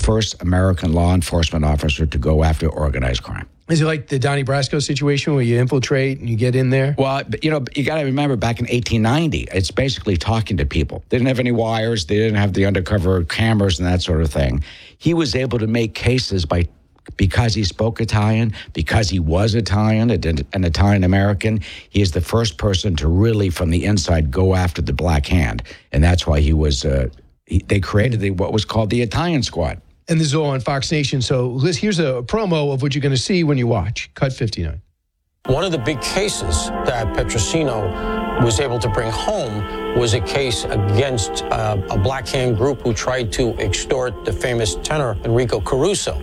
first American law enforcement officer to go after organized crime. Is it like the Donnie Brasco situation where you infiltrate and you get in there? Well, you got to remember back in 1890, it's basically talking to people. They didn't have any wires. They didn't have the undercover cameras and that sort of thing. He was able to make cases because he spoke Italian, because he was Italian, an Italian American. He is the first person to really, from the inside, go after the Black Hand. And that's why he was, they created what was called the Italian Squad. And this is all on Fox Nation. So Liz, here's a promo of what you're going to see when you watch Cut 59. One of the big cases that Petrosino was able to bring home was a case against a Black Hand group who tried to extort the famous tenor Enrico Caruso.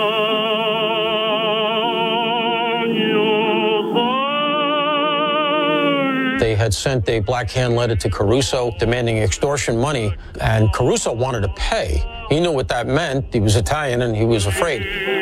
They had sent a Black Hand letter to Caruso demanding extortion money, and Caruso wanted to pay. He knew what that meant. He was Italian, and he was afraid.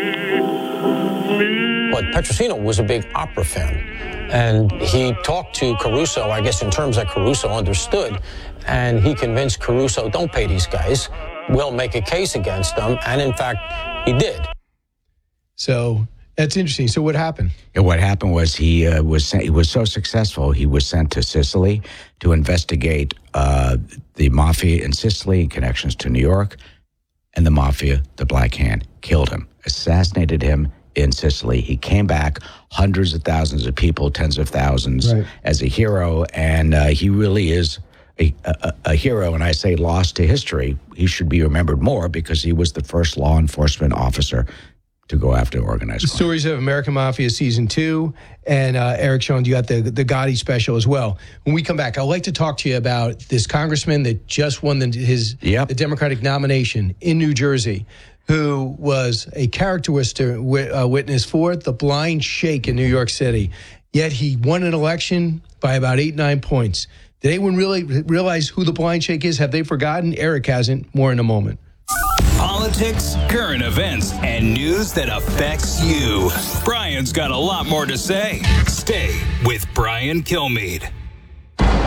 But Petrosino was a big opera fan, and he talked to Caruso, I guess in terms that Caruso understood, and he convinced Caruso, don't pay these guys. We'll make a case against them, and in fact, he did. So that's interesting. So what happened? And what happened was he was so successful, he was sent to Sicily to investigate the mafia in Sicily, connections to New York, and the mafia, the Black Hand, killed him, assassinated him in Sicily. He came back, hundreds of thousands of people, tens of thousands, as a hero, and he really is a hero, and I say lost to history. He should be remembered more because he was the first law enforcement officer to go after organized crime. Stories of American Mafia Season 2, and Eric Schoen, you got the Gotti special as well. When we come back, I'd like to talk to you about this congressman that just won the Democratic nomination in New Jersey, who was a character witness for the blind sheikh in New York City. Yet he won an election by about 8-9 points. Did anyone really realize who the blind sheikh is? Have they forgotten? Eric hasn't. More in a moment. Politics, current events, and news that affects you. Brian's got a lot more to say. Stay with Brian Kilmeade.